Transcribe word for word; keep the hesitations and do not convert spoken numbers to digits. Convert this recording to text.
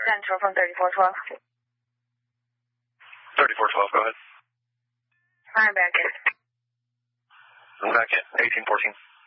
Central from thirty-four twelve. thirty-four twelve, go ahead. I'm back in. I'm back in, eighteen fourteen.